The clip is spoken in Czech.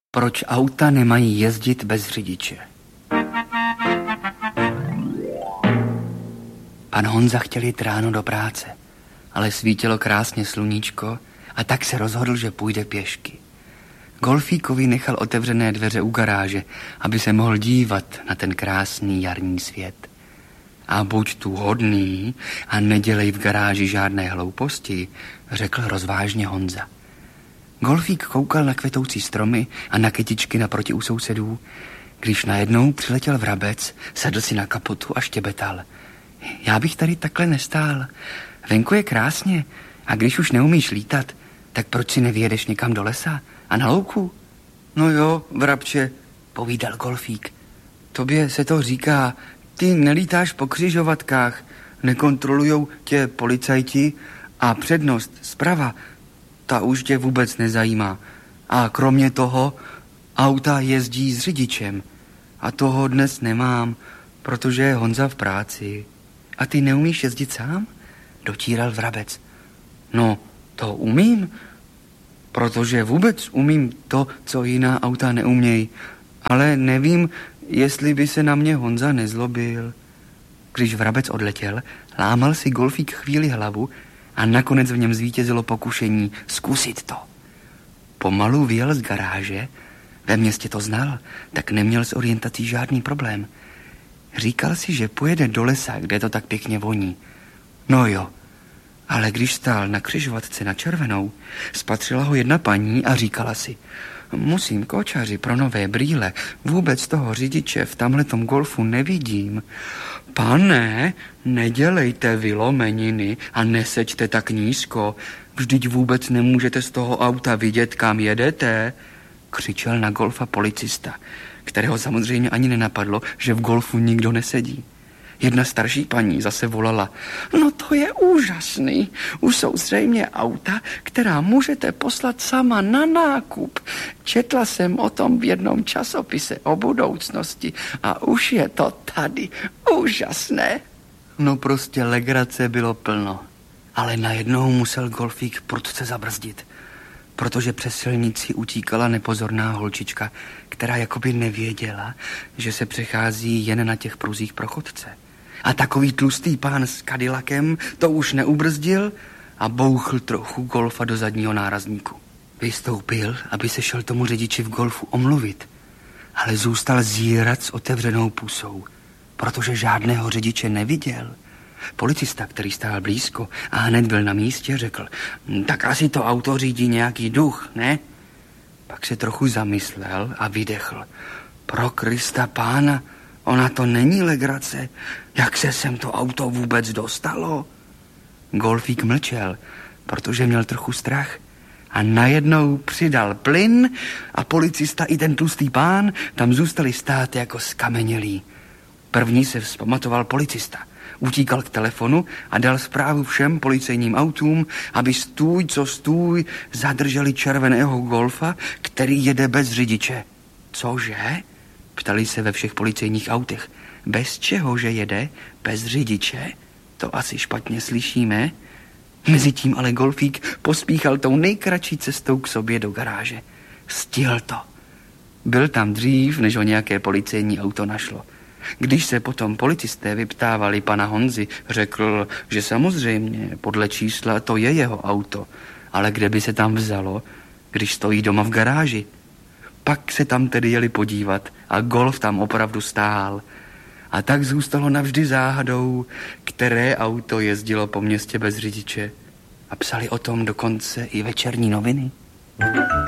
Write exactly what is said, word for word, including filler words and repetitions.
Proč auta nemají jezdit bez řidiče? Pan Honza chtěl jít ráno do práce, ale svítilo krásně sluníčko a tak se rozhodl, že půjde pěšky. Golfíkovi nechal otevřené dveře u garáže, aby se mohl dívat na ten krásný jarní svět. A buď tu hodný a nedělej v garáži žádné hlouposti, řekl rozvážně Honza. Golfík koukal na kvetoucí stromy a na kytičky naproti u sousedů, když najednou přiletěl vrabec, sedl si na kapotu a štěbetal. Já bych tady takhle nestál. Venku je krásně a když už neumíš lítat, tak proč si nevyjedeš někam do lesa a na louku? No jo, vrabče, povídal Golfík. Tobě se to říká, ty nelítáš po křižovatkách, nekontrolujou tě policajti a přednost zprava, ta už tě vůbec nezajímá. A kromě toho auta jezdí s řidičem. A toho dnes nemám, protože je Honza v práci. A ty neumíš jezdit sám? Dotíral vrabec. No, to umím, protože vůbec umím to, co jiná auta neumějí. Ale nevím, jestli by se na mě Honza nezlobil. Když vrabec odletěl, lámal si Golfík chvíli hlavu a nakonec v něm zvítězilo pokušení zkusit to. Pomalu vyjel z garáže, ve městě to znal, tak neměl s orientací žádný problém. Říkal si, že pojede do lesa, kde to tak pěkně voní. No jo, ale když stál na křižovatce na červenou, spatřila ho jedna paní a říkala si, musím kočaři pro nové brýle, vůbec toho řidiče v tamhletom golfu nevidím. Pane, nedělejte vylomeniny a neseďte tak nízko, vždyť vůbec nemůžete z toho auta vidět, kam jedete, křičel na golfa policista, kterého samozřejmě ani nenapadlo, že v golfu nikdo nesedí. Jedna starší paní zase volala, no to je úžasný, už jsou zřejmě auta, která můžete poslat sama na nákup. Četla jsem o tom v jednom časopise o budoucnosti a už je to tady úžasné. No prostě legrace bylo plno, ale najednou musel Golfík prudce zabrzdit, protože přes silnici utíkala nepozorná holčička, která jakoby nevěděla, že se přechází jen na těch pruzích pro chodce. A takový tlustý pán s Cadillacem to už neubrzdil a bouchl trochu Golfa do zadního nárazníku. Vystoupil, aby se šel tomu řidiči v Golfu omluvit, ale zůstal zírat s otevřenou pusou, protože žádného řidiče neviděl. Policista, který stál blízko a hned byl na místě, řekl, tak asi to auto řídí nějaký duch, ne? Pak se trochu zamyslel a vydechl. Pro Krista pána, ona to není legrace. Jak se sem to auto vůbec dostalo? Golfík mlčel, protože měl trochu strach. A najednou přidal plyn a policista i ten tlustý pán tam zůstali stát jako skamenělí. První se vzpamatoval policista. Utíkal k telefonu a dal zprávu všem policejním autům, aby stůj, co stůj, zadrželi červeného Golfa, který jede bez řidiče. Cože? Ptali se ve všech policejních autech. Bez čeho, že jede? Bez řidiče? To asi špatně slyšíme. Mezitím ale Golfík pospíchal tou nejkratší cestou k sobě do garáže. Stihl to. Byl tam dřív, než ho nějaké policejní auto našlo. Když se potom policisté vyptávali pana Honzy, řekl, že samozřejmě podle čísla to je jeho auto, ale kde by se tam vzalo, když stojí doma v garáži? Pak se tam tedy jeli podívat a Golf tam opravdu stál. A tak zůstalo navždy záhadou, které auto jezdilo po městě bez řidiče. A psali o tom dokonce i večerní noviny.